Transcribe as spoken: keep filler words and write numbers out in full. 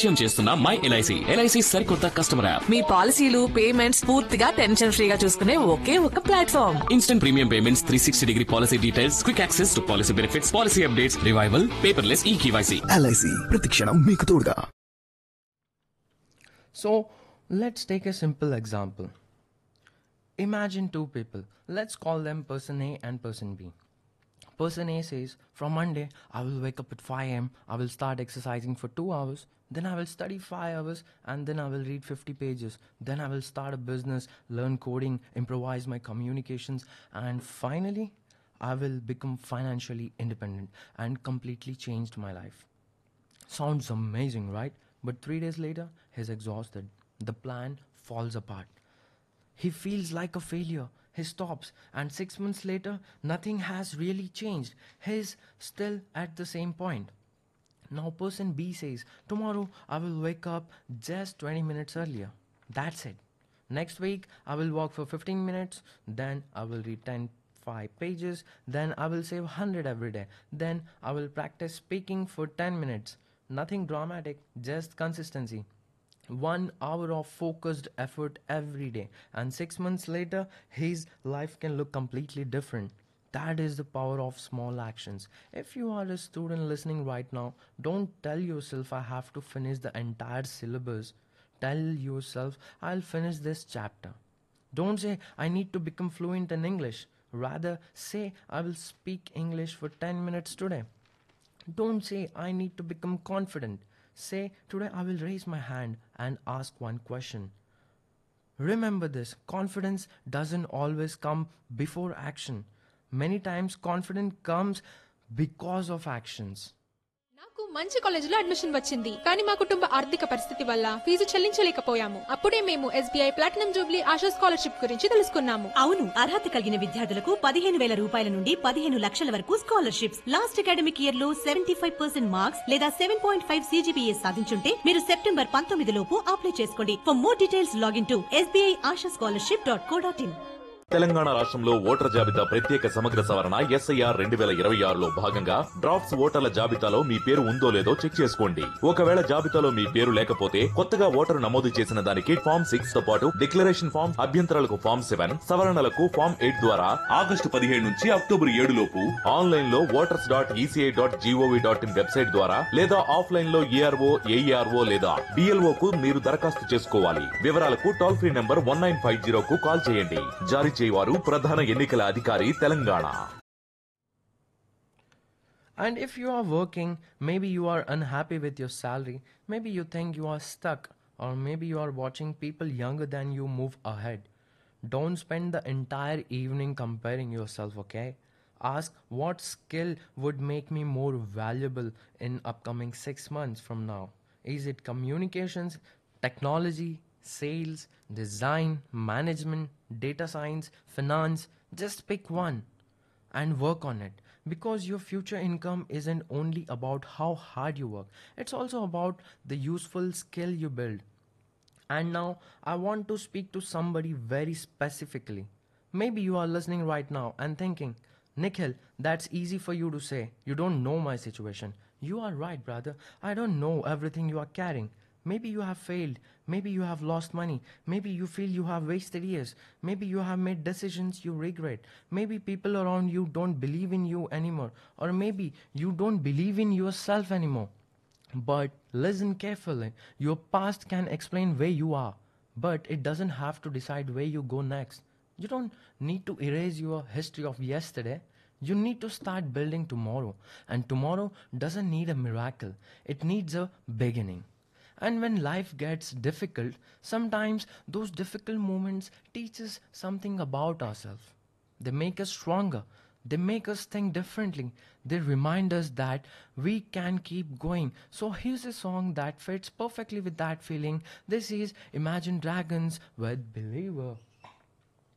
పరిచయం చేస్తున్న my LIC. LIC సరికొత్త కస్టమర్ యాప్. మీ పాలసీలు పేమెంట్స్ పూర్తిగా టెన్షన్ ఫ్రీగా చూసుకునే ఒకే ఒక platform. Instant premium payments, three sixty degree policy details, quick access to policy benefits, policy updates, revival, paperless ఈ కేవైసీ. ఎల్ఐసి ప్రతి క్షణం మీకు తోడుగా. So, let's take a simple example. Imagine two people. Let's call them person A and person B. Person A says, from Monday, I will wake up at five a.m., I will start exercising for two hours, then I will study five hours, and then I will read fifty pages. Then I will start a business, learn coding, improvise my communications, and finally, I will become financially independent and completely changed my life. Sounds amazing, right? But three days later, he's exhausted. The plan falls apart. He feels like a failure. He stops, and six months later, nothing has really changed. He's still at the same point. Now person B says, tomorrow I will wake up just twenty minutes earlier. That's it. Next week, I will walk for fifteen minutes. Then I will read ten, five pages. Then I will save one hundred every day. Then I will practice speaking for ten minutes. Nothing dramatic, just consistency. One hour of focused effort every day, and six months later, his life can look completely different. That is the power of small actions. If you are a student listening right now, don't tell yourself I have to finish the entire syllabus. Tell yourself I'll finish this chapter. Don't say I need to become fluent in English. Rather, say I will speak English for ten minutes today. Don't say I need to become confident. Say today I will raise my hand and ask one question. Remember this, confidence doesn't always come before action. Many times confidence comes because of actions. నాకు మంచి కాలేజీలో admission వచ్చింది, కానీ మా కుటుంబ ఆర్థిక పరిస్థితి వల్ల ఫీజు చెల్లించలేకపోయాము. అప్పుడే మేము SBI platinum Jubilee ASHA scholarship గురించి తెలుసుకున్నాము. అవును, అర్హత కలిగిన విద్యార్థులకు పదిహేను వేల రూపాయల నుండి పదిహేను లక్షల వరకు స్కాలర్షిప్స్. లాస్ట్ అకాడమిక్ ఇయర్ లో సెవెంటీ ఫైవ్ పర్సెంట్ మార్క్స్ లేదా సెవెన్ పాయింట్ ఫైవ్ సీజీపీఏ సాధించుంటే మీరు సెప్టెంబర్ పంతొమ్మిది లోపు అప్లై చేసుకోండి. For more details login to SBI ASHA scholarship dot co dot in. Telangana రాష్ట్రంలో ఓటర్ జాబితా ప్రత్యేక సమగ్ర సవరణ ఎస్ఐఆర్ రెండు వేల ఇరవై ఆరులో భాగంగా డ్రాఫ్ట్స్ ఓటర్ల జాబితాలో మీ పేరు ఉందో లేదో చెక్ చేసుకోండి. ఒకవేళ జాబితాలో మీ పేరు లేకపోతే కొత్తగా ఓటరు నమోదు చేసిన దానికి ఫామ్ సిక్స్ తో పాటు డిక్లరేషన్ ఫామ్, అభ్యంతరాలకు ఫామ్ సెవెన్, సవరణలకు ఫామ్ ఎయిట్ ద్వారా ఆగస్టు పదిహేడు నుంచి అక్టోబర్ ఏడు లోపు ఆన్లైన్ లో voters dot ECI dot GOV dot in website ద్వారా లేదా ఆఫ్లైన్ లో ఏఆర్ఓ, ఏఈఆర్ఓ లేదా బిఎల్ఓ కు మీరు దరఖాస్తు చేసుకోవాలి. వివరాలకు toll free number one nine five zero కు కాల్ చేయండి. జారీ చేయవారు ప్రధాన ఎన్నికల అధికారి Telangana. And if you are working, maybe you are unhappy with your salary, maybe you think you are stuck, or maybe you are watching people younger than you move ahead. Don't spend the entire evening comparing yourself, okay? Ask what skill would make me more valuable in upcoming six months from now. Is it communications, technology, sales, design, management, data science, finance? Just pick one and work on it, because your future income isn't only about how hard you work, it's also about the useful skill you build. And now I want to speak to somebody very specifically. Maybe you are listening right now and thinking, Nikhil, that's easy for you to say. You don't know my situation. You are right, brother. I don't know everything you are carrying. Maybe you have failed. Maybe you have lost money. Maybe you feel you have wasted years. Maybe you have made decisions you regret. Maybe people around you don't believe in you anymore. Or maybe you don't believe in yourself anymore. But listen carefully. Your past can explain where you are, but it doesn't have to decide where you go next. You don't need to erase your history of yesterday. You need to start building tomorrow. And tomorrow doesn't need a miracle. It needs a beginning. And when life gets difficult, sometimes those difficult moments teach us something about ourselves. They make us stronger. They make us think differently. They remind us that we can keep going. So here's a song that fits perfectly with that feeling. This is Imagine Dragons with Believer.